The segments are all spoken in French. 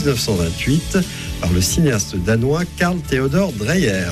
1928 par le cinéaste danois Carl Theodor Dreyer.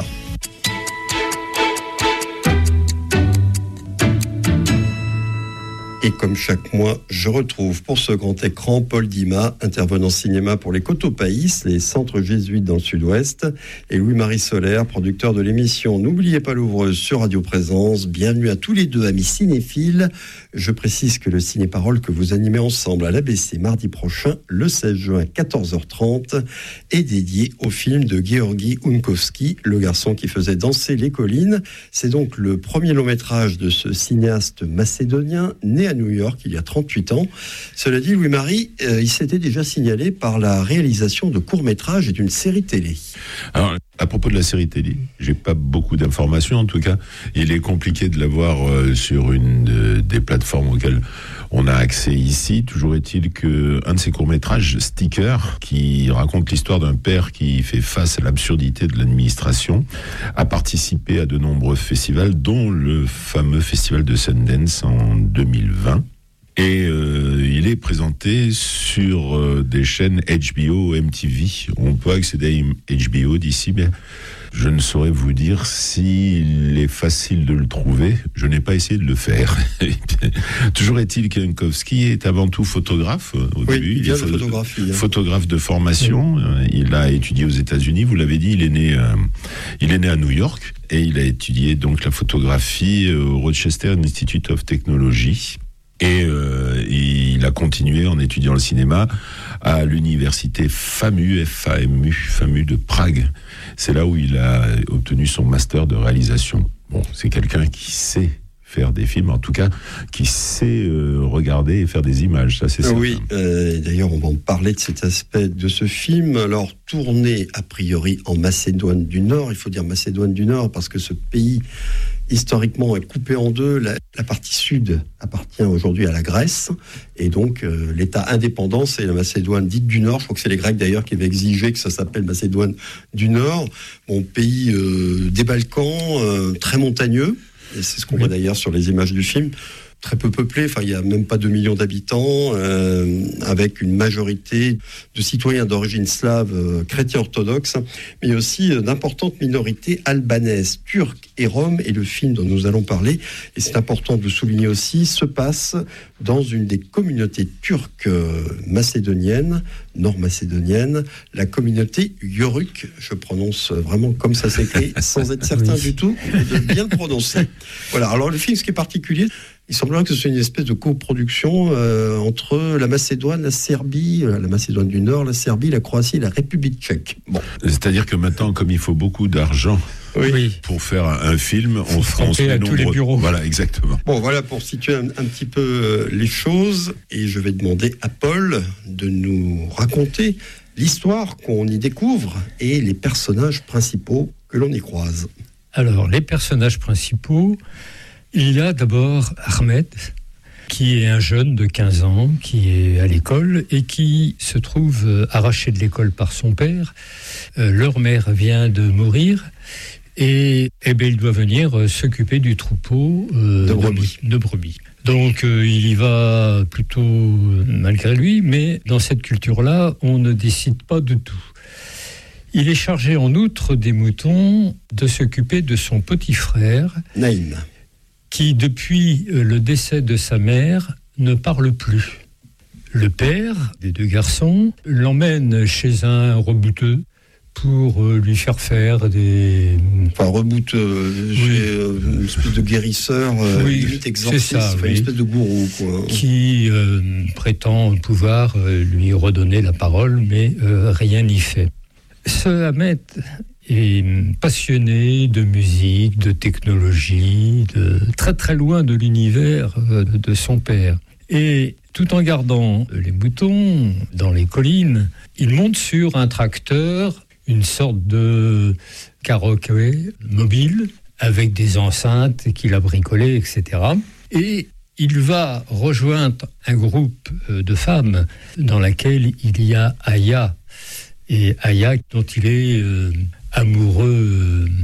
Et comme chaque mois, je retrouve pour ce grand écran Paul Dimas, intervenant cinéma pour les Cotopaïs, les centres jésuites dans le sud-ouest, et Louis-Marie Solaire, producteur de l'émission N'oubliez pas l'ouvreuse sur Radio Présence. Bienvenue à tous les deux, amis cinéphiles. Je précise que le Ciné-Parole que vous animez ensemble à l'ABC mardi prochain, le 16 juin à 14h30, est dédié au film de Georgi Unkowski, le garçon qui faisait danser les collines. C'est donc le premier long-métrage de ce cinéaste macédonien, né à New York il y a 38 ans. Cela dit, Louis-Marie, il s'était déjà signalé par la réalisation de courts-métrages et d'une série télé. Alors, à propos de la série télé, j'ai pas beaucoup d'informations. En tout cas, il est compliqué de l'avoir sur une des plateformes auxquelles on a accès ici. Toujours est-il que un de ces courts-métrages, Sticker, qui raconte l'histoire d'un père qui fait face à l'absurdité de l'administration, a participé à de nombreux festivals, dont le fameux festival de Sundance en 2020. Et il est présenté sur des chaînes HBO, MTV. On peut accéder à HBO d'ici, mais je ne saurais vous dire s'il est facile de le trouver. Je n'ai pas essayé de le faire. Toujours est-il qu'Unkowski est avant tout photographe au début. Il vient de photographie. Photographe de formation. Il a étudié aux États-Unis. Vous l'avez dit, il est né à New York et il a étudié donc la photographie au Rochester Institute of Technology. Et il a continué en étudiant le cinéma à l'université FAMU de Prague. C'est là où il a obtenu son master de réalisation. Bon, c'est quelqu'un qui sait faire des films, en tout cas, qui sait regarder et faire des images, ça c'est certain. Oui, d'ailleurs on va en parler de cet aspect de ce film. Alors, tourné a priori en Macédoine du Nord, il faut dire Macédoine du Nord parce que ce pays historiquement est coupé en deux. La partie sud appartient aujourd'hui à la Grèce et donc l'État indépendant c'est la Macédoine dite du Nord. Je crois que c'est les Grecs d'ailleurs qui avaient exigé que ça s'appelle Macédoine du Nord. Bon, pays des Balkans, très montagneux. Et c'est ce qu'on voit d'ailleurs sur les images du film. Très peu peuplé, enfin il n'y a même pas 2 millions d'habitants, avec une majorité de citoyens d'origine slave, chrétiens orthodoxes, mais aussi d'importantes minorités albanaises, turques et roms. Et le film dont nous allons parler, et c'est important de le souligner aussi, se passe dans une des communautés turques macédoniennes, nord-macédoniennes, la communauté Yörük. Je prononce vraiment comme ça s'écrit, sans être certain du tout de bien le prononcer. Voilà, alors le film, ce qui est particulier, il semblerait que ce soit une espèce de coproduction entre la Macédoine, la Serbie, la Macédoine du Nord, la Serbie, la Croatie et la République tchèque. Bon. C'est-à-dire que maintenant, comme il faut beaucoup d'argent pour faire un film, on se met tous les bureaux. Voilà, exactement. Bon, voilà pour situer un petit peu les choses. Et je vais demander à Paul de nous raconter l'histoire qu'on y découvre et les personnages principaux que l'on y croise. Alors, les personnages principaux... Il y a d'abord Ahmed, qui est un jeune de 15 ans, qui est à l'école et qui se trouve arraché de l'école par son père. Leur mère vient de mourir et il doit venir s'occuper du troupeau de brebis. Donc il y va plutôt malgré lui, mais dans cette culture-là, on ne décide pas de tout. Il est chargé en outre des moutons de s'occuper de son petit frère, Naïm, qui, depuis le décès de sa mère, ne parle plus. Le père des 2 garçons l'emmène chez un rebouteux pour lui faire faire des... Enfin, rebouteux, une espèce de guérisseur, limite exorciste, une espèce de gourou, quoi. Qui prétend pouvoir lui redonner la parole, mais rien n'y fait. Ce Ahmed est passionné de musique, de technologie, de très très loin de l'univers de son père. Et tout en gardant les moutons dans les collines, il monte sur un tracteur, une sorte de karaoké mobile, avec des enceintes qu'il a bricolées, etc. Et il va rejoindre un groupe de femmes dans laquelle il y a Aya. Et Aya, dont il est amoureux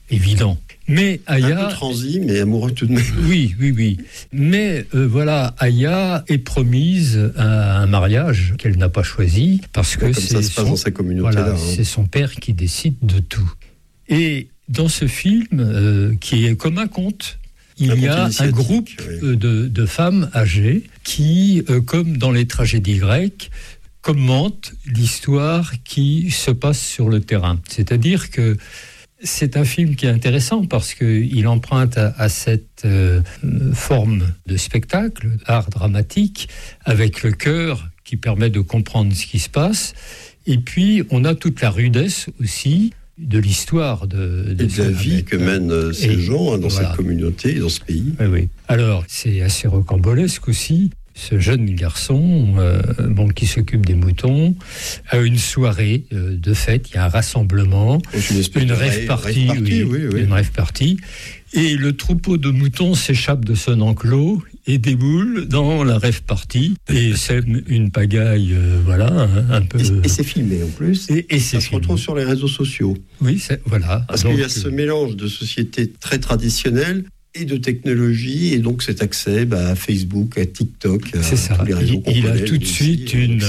évident. Mais Aya... Un peu transi, mais amoureux tout de même. Oui. Mais voilà, Aya est promise à un mariage qu'elle n'a pas choisi, parce que c'est ça se passe dans sa communauté. Voilà, c'est son père qui décide de tout. Et dans ce film, qui est comme un conte, il y a un groupe de femmes âgées qui, comme dans les tragédies grecques, commentent l'histoire qui se passe sur le terrain. C'est-à-dire que c'est un film qui est intéressant parce qu'il emprunte à cette forme de spectacle, art dramatique, avec le cœur qui permet de comprendre ce qui se passe. Et puis, on a toute la rudesse aussi de l'histoire de la vie que mènent ces gens dans cette communauté, dans ce pays. Oui. Alors, c'est assez rocambolesque aussi. Ce jeune garçon, qui s'occupe des moutons, a une soirée de fête, il y a un rassemblement, une rave party, une rave party, et le troupeau de moutons s'échappe de son enclos et déboule dans la rave party, et c'est une pagaille, un peu... Et c'est filmé en plus, et ça se retrouve sur les réseaux sociaux. Oui, voilà. Parce qu'il y a ce mélange de sociétés très traditionnelles et de technologie, et donc cet accès à Facebook, à TikTok, à tous les réseaux qu'on connaît. Il a tout de suite une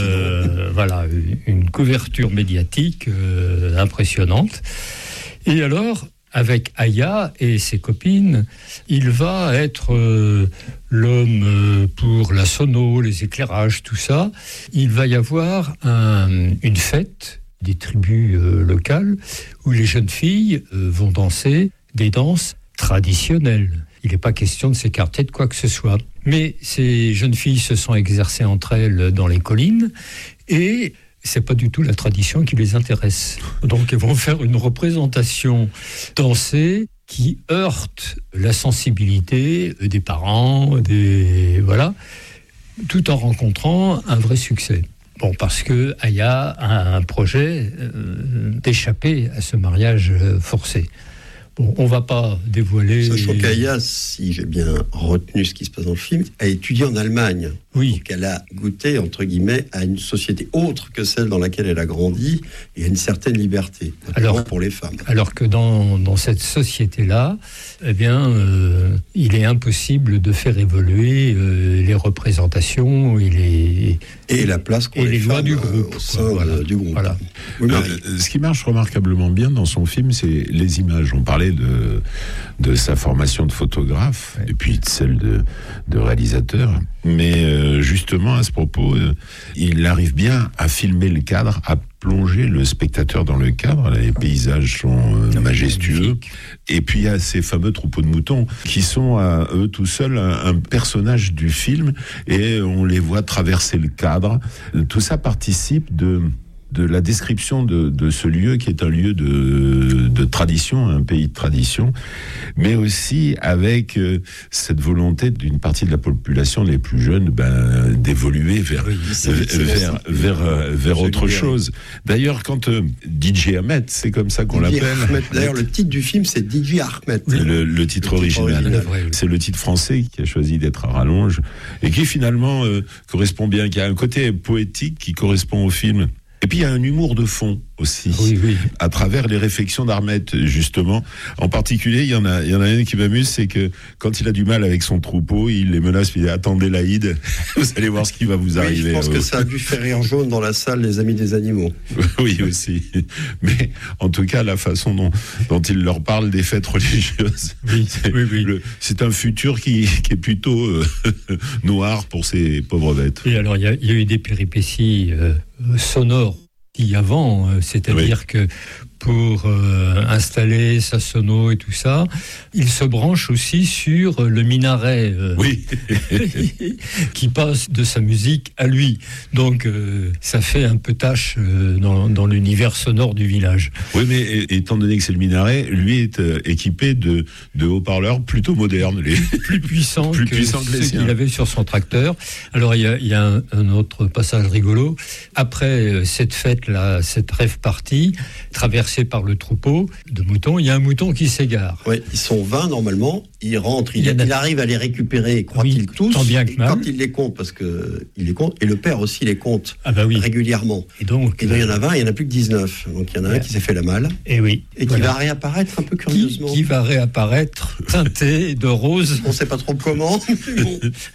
couverture médiatique impressionnante. Et alors, avec Aya et ses copines, il va être l'homme pour la sono, les éclairages, tout ça. Il va y avoir une fête des tribus locales où les jeunes filles vont danser des danses traditionnelles. Il n'est pas question de s'écarter de quoi que ce soit. Mais ces jeunes filles se sont exercées entre elles dans les collines et c'est pas du tout la tradition qui les intéresse. Donc elles vont faire une représentation dansée qui heurte la sensibilité des parents, tout en rencontrant un vrai succès. Parce que Aya a un projet d'échapper à ce mariage forcé. On ne va pas dévoiler... Sachant qu'Aya, si j'ai bien retenu ce qui se passe dans le film, a étudié en Allemagne. Oui. Donc elle a goûté, entre guillemets, à une société autre que celle dans laquelle elle a grandi et à une certaine liberté, notamment pour les femmes. Alors que dans cette société-là, il est impossible de faire évoluer les représentations et la place qu'ont les femmes du groupe, au sein du groupe. Voilà. Ce qui marche remarquablement bien dans son film, c'est les images. On parlait de sa formation de photographe et puis de celle de réalisateur. Mais justement, à ce propos, il arrive bien à filmer le cadre, à plonger le spectateur dans le cadre. Les paysages sont majestueux. Et puis il y a ces fameux troupeaux de moutons qui sont à eux tout seuls un personnage du film et on les voit traverser le cadre. Tout ça participe de la description de ce lieu qui est un lieu de tradition, un pays de tradition, mais aussi avec cette volonté d'une partie de la population, les plus jeunes, d'évoluer vers autre chose. D'ailleurs, quand DJ Ahmed, c'est comme ça qu'on l'appelle. D'ailleurs, le titre du film, c'est DJ Ahmed. Le titre original. C'est le titre français qui a choisi d'être à rallonge et qui finalement correspond bien, qui a un côté poétique qui correspond au film. Et puis il y a un humour de fond aussi, à travers les réflexions d'Ahmed, justement. En particulier, il y en a une qui m'amuse, c'est que quand il a du mal avec son troupeau, il les menace, il dit « Attendez l'Aïd, vous allez voir ce qui va vous arriver. » Je pense que ça a dû faire rire jaune dans la salle, les amis des animaux. Oui, aussi. Mais en tout cas, la façon dont il leur parle des fêtes religieuses, c'est un futur qui est plutôt noir pour ces pauvres bêtes. Et alors, il y a eu des péripéties sonores avant, c'est-à-dire que pour installer sa sono et tout ça, il se branche aussi sur le minaret qui passe de sa musique à lui. Donc ça fait un peu tâche dans l'univers sonore du village. Oui, mais étant donné que c'est le minaret, lui est équipé de haut-parleurs plutôt modernes, plus puissants que ceux qu'il avait sur son tracteur. Alors il y a un autre passage rigolo. Après cette fête-là, cette rave party, traverse traversé par le troupeau de moutons. Il y a un mouton qui s'égare. Oui, ils sont 20 normalement. Il rentre, il arrive à les récupérer, croit-il, tous. Tant bien que mal. Quand il les compte, parce que il les compte, et le père aussi les compte régulièrement. Et donc, il y en a 20, il n'y en a plus que 19. Donc il y en a un qui s'est fait la malle. Et oui. Et qui va réapparaître un peu curieusement. Qui va réapparaître teinté de rose. On ne sait pas trop comment. Bon.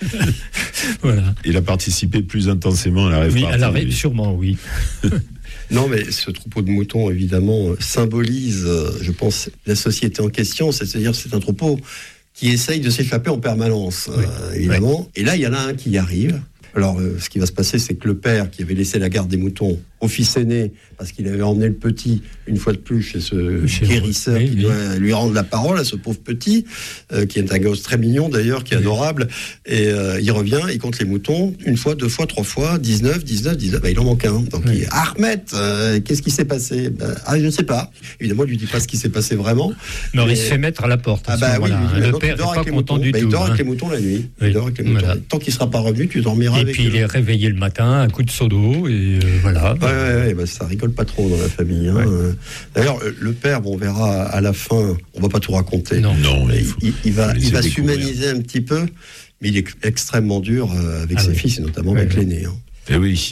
Voilà. Il a participé plus intensément à la rêve party. Sûrement, oui. Non, mais ce troupeau de moutons, évidemment, symbolise, je pense, la société en question. C'est-à-dire c'est un troupeau qui essaye de s'échapper en permanence, évidemment. Oui. Et là, il y en a un qui y arrive. Alors, ce qui va se passer, c'est que le père, qui avait laissé la garde des moutons au fils aîné, parce qu'il avait emmené le petit, une fois de plus, chez ce guérisseur qui doit lui rendre la parole, à ce pauvre petit, qui est un gosse très mignon d'ailleurs, qui est adorable, et il revient, il compte les moutons, une fois, deux fois, trois fois, 19, il en manque un. Donc, Ahmed, qu'est-ce qui s'est passé ? Je ne sais pas. Évidemment, il ne lui dit pas ce qui s'est passé vraiment. Non, il se fait mettre à la porte. Le père n'est pas content du tout. Il dort avec les moutons la nuit. Il dort avec les moutons. Tant qu'il ne sera pas revenu, tu dormiras avec eux. Et puis, il est réveillé le matin, un coup de seau d'eau, et voilà. Ça rigole pas trop dans la famille. Hein. D'ailleurs, le père, on verra à la fin, on va pas tout raconter. Non, il va s'humaniser un petit peu, mais il est extrêmement dur avec ses fils, et notamment avec l'aîné. Hein. Et oui,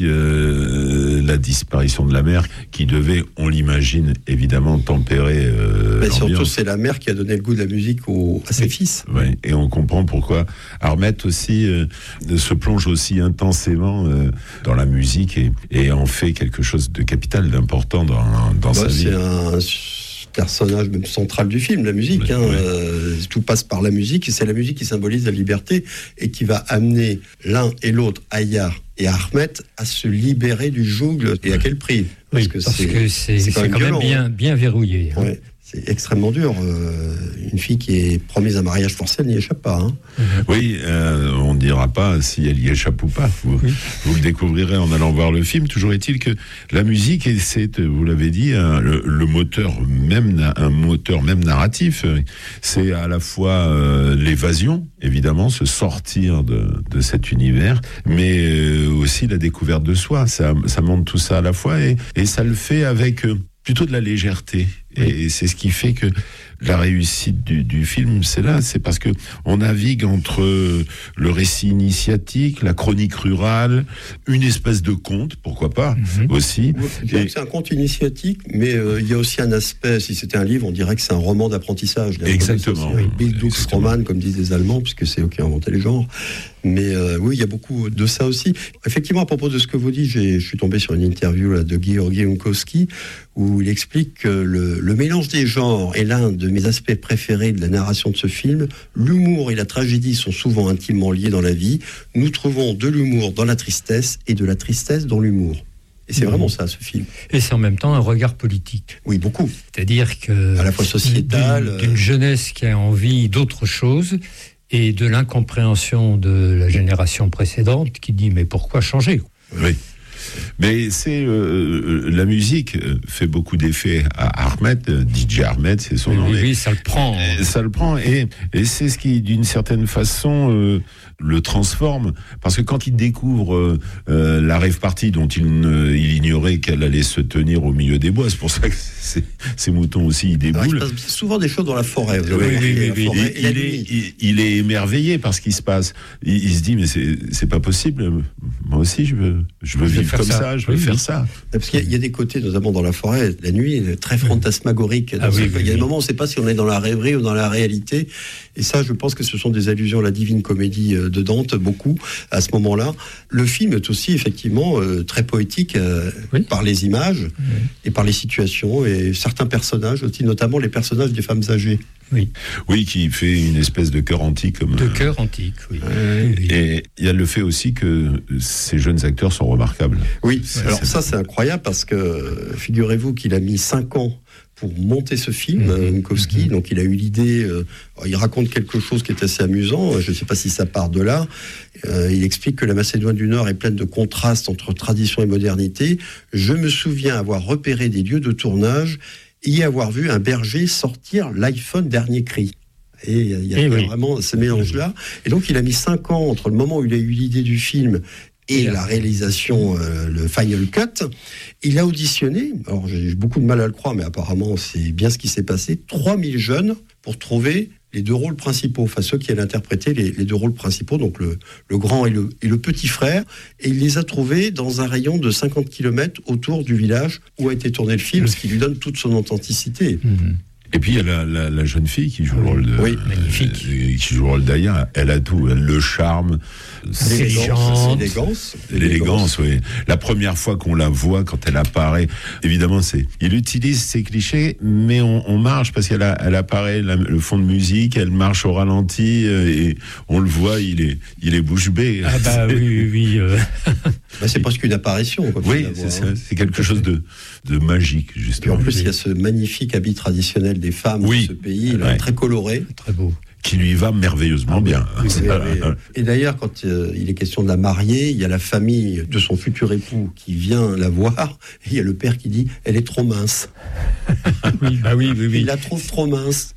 la disparition de la mère qui devait, on l'imagine, évidemment tempérer l'ambiance. Surtout, c'est la mère qui a donné le goût de la musique à ses fils. Oui, et on comprend pourquoi Ahmed aussi se plonge aussi intensément dans la musique et en fait quelque chose de capital, d'important dans sa vie. C'est un personnage même central du film, la musique. Tout passe par la musique, et c'est la musique qui symbolise la liberté et qui va amener l'un et l'autre, Aya et Ahmed, à se libérer du joug. Et à quel prix ? Parce que c'est quand même bien verrouillé. Hein. Ouais. C'est extrêmement dur. Une fille qui est promise un mariage forcé, elle n'y échappe pas. Hein. Oui, on ne dira pas si elle y échappe ou pas. Vous le découvrirez en allant voir le film. Toujours est-il que la musique, c'est, vous l'avez dit, le moteur même, un moteur même narratif. C'est à la fois l'évasion, évidemment, se sortir de cet univers, mais aussi la découverte de soi. Ça montre tout ça à la fois et ça le fait avec plutôt de la légèreté. Et c'est ce qui fait que la réussite du film, c'est parce que on navigue entre le récit initiatique, la chronique rurale, une espèce de conte, pourquoi pas, aussi. C'est un conte initiatique, mais il y a aussi un aspect, si c'était un livre, on dirait que c'est un roman d'apprentissage. Exactement. Bildungsroman, comme disent les Allemands, puisque c'est eux qui ont inventé les genres. Mais oui, il y a beaucoup de ça aussi. Effectivement, à propos de ce que vous dites, je suis tombé sur une interview là, de Georgi Unkowski, où il explique que le mélange des genres est l'un de mes aspects préférés de la narration de ce film. L'humour et la tragédie sont souvent intimement liés dans la vie. Nous trouvons de l'humour dans la tristesse et de la tristesse dans l'humour. Et c'est vraiment ça, ce film. Et c'est en même temps un regard politique. Oui, beaucoup. C'est-à-dire que... à la fois sociétal... D'une jeunesse qui a envie d'autre chose et de l'incompréhension de la génération précédente qui dit « mais pourquoi changer ?» Oui. Mais la musique fait beaucoup d'effets à Ahmed, DJ Ahmed, c'est son nom. Oui, ça le prend. Ça le prend et c'est ce qui, d'une certaine façon, le transforme. Parce que quand il découvre la rave party dont il ignorait qu'elle allait se tenir au milieu des bois, c'est pour ça que ces moutons aussi, ils déboulent. Alors, il se passe souvent des choses dans la forêt. Il est émerveillé par ce qui se passe. Il se dit, mais c'est pas possible. Moi aussi, je veux vivre comme ça, je veux faire ça. Parce qu'il y a des côtés, notamment dans la forêt, la nuit, très fantasmagorique. Il y a des moments où on ne sait pas si on est dans la rêverie ou dans la réalité. Et ça, je pense que ce sont des allusions à la Divine Comédie de Dante, beaucoup, à ce moment-là. Le film est aussi, effectivement, très poétique par les images et par les situations et certains personnages aussi, notamment les personnages des femmes âgées. Oui, qui fait une espèce de chœur antique. De chœur antique, oui. Et il y a le fait aussi que ces jeunes acteurs sont remarquables. Oui, alors ça c'est incroyable parce que figurez-vous qu'il a mis 5 ans pour monter ce film, Unkowski. Donc il a eu l'idée, il raconte quelque chose qui est assez amusant, je ne sais pas si ça part de là. Il explique que la Macédoine du Nord est pleine de contrastes entre tradition et modernité. Je me souviens avoir repéré des lieux de tournage et y avoir vu un berger sortir l'iPhone dernier cri. Et il y a vraiment ce mélange-là. Et donc il a mis 5 ans entre le moment où il a eu l'idée du film et la réalisation, le Final Cut. Il a auditionné, alors j'ai beaucoup de mal à le croire, mais apparemment c'est bien ce qui s'est passé, 3000 jeunes pour trouver les deux rôles principaux, enfin ceux qui allaient interpréter les deux rôles principaux, donc le grand et le petit frère, et il les a trouvés dans un rayon de 50 km autour du village où a été tourné le film, ce qui lui donne toute son authenticité. Et puis il y a la jeune fille qui joue le rôle de... Oui, magnifique. Qui joue le rôle d'Aya. Elle a tout. Elle, le charme, l'élégance, oui. La première fois qu'on la voit, quand elle apparaît, évidemment, il utilise ces clichés, mais on marche parce qu'elle apparaît, le fond de musique, elle marche au ralenti, et on le voit, il est bouche bée. Ah bah oui. C'est presque une apparition. Oui, c'est quelque chose de magique, justement. Et en plus, il y a ce magnifique habit traditionnel des femmes de ce pays, très coloré. Très beau. Qui lui va merveilleusement bien. Oui. Et d'ailleurs, quand il est question de la marier, il y a la famille de son futur époux qui vient la voir, et il y a le père qui dit « elle est trop mince ». Oui. Il la trouve trop mince.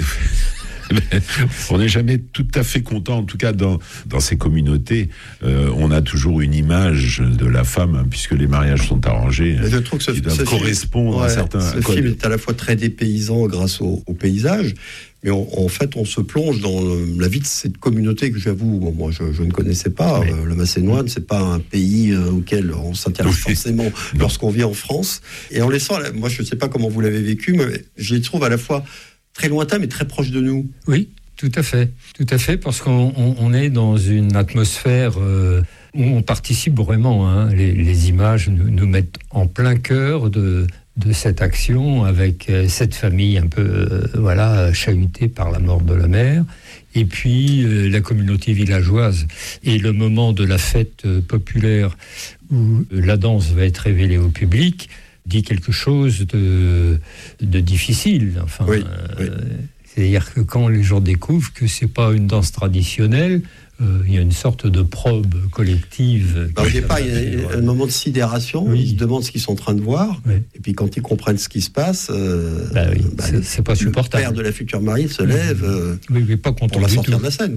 On n'est jamais tout à fait content, en tout cas dans ces communautés, on a toujours une image de la femme, puisque les mariages sont arrangés. Je trouve que qui doivent correspondre à certains... Ce film est à la fois très dépaysant grâce au paysage, mais en fait, on se plonge dans la vie de cette communauté que j'avoue, moi je ne connaissais pas. La Macédoine, c'est pas un pays auquel on s'intéresse forcément lorsqu'on vit en France. Et en laissant, moi je ne sais pas comment vous l'avez vécu, mais je les trouve à la fois très lointain, mais très proche de nous. Oui, tout à fait, parce qu'on est dans une atmosphère où on participe vraiment. Les images nous mettent en plein cœur de cette action, avec cette famille un peu chahutée par la mort de la mère, et puis la communauté villageoise. Et le moment de la fête populaire où la danse va être révélée au public dit quelque chose de difficile. Enfin, c'est-à-dire que quand les gens découvrent que c'est pas une danse traditionnelle, il y a une sorte de probe collective. Au départ, il y a un moment de sidération, ils se demandent ce qu'ils sont en train de voir, et puis quand ils comprennent ce qui se passe, c'est pas supportable. Le père de la future mariée se lève pas content pour la sortir de la scène.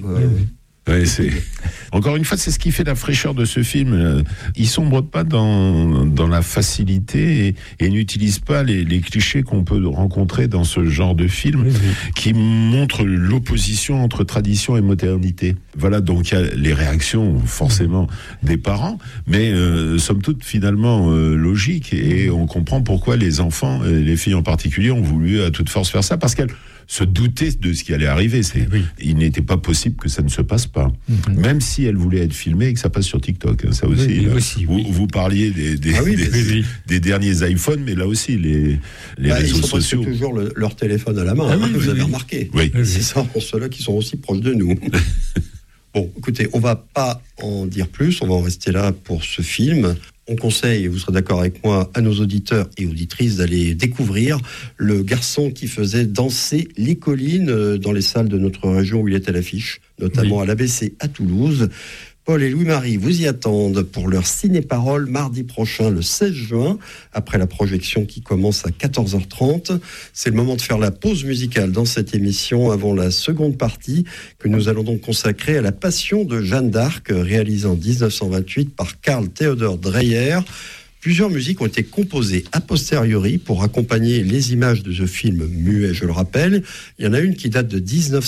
Encore une fois, c'est ce qui fait la fraîcheur de ce film. Il sombre pas dans la facilité et n'utilise pas les clichés qu'on peut rencontrer dans ce genre de film qui montre l'opposition entre tradition et modernité. Voilà, donc il y a les réactions forcément des parents, mais somme toute finalement logiques, et on comprend pourquoi les enfants, les filles en particulier, ont voulu à toute force faire ça, parce qu'elles se douter de ce qui allait arriver. Il n'était pas possible que ça ne se passe pas. Même si elle voulait être filmée et que ça passe sur TikTok. Ça aussi. Vous parliez des derniers iPhones, mais là aussi, les réseaux sociaux. Ils sont toujours leur téléphone à la main. Vous avez remarqué. C'est ça, pour ceux-là qui sont aussi proches de nous. Bon, écoutez, on va pas en dire plus. On va en rester là pour ce film. On conseille, vous serez d'accord avec moi, à nos auditeurs et auditrices d'aller découvrir le garçon qui faisait danser les collines dans les salles de notre région où il est à l'affiche, notamment à l'ABC à Toulouse. Paul et Louis-Marie vous y attendent pour leur ciné-parole mardi prochain, le 16 juin, après la projection qui commence à 14h30. C'est le moment de faire la pause musicale dans cette émission avant la seconde partie que nous allons donc consacrer à la Passion de Jeanne d'Arc, réalisée en 1928 par Carl Theodor Dreyer. Plusieurs musiques ont été composées a posteriori pour accompagner les images de ce film muet, je le rappelle. Il y en a une qui date de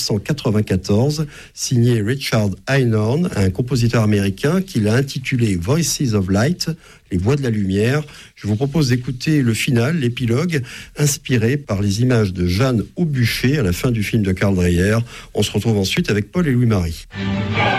1994, signée Richard Einhorn, un compositeur américain qui l'a intitulé Voices of Light, les voix de la lumière. Je vous propose d'écouter le final, l'épilogue, inspiré par les images de Jeanne au bûcher à la fin du film de Carl Dreyer. On se retrouve ensuite avec Paul et Louis-Marie.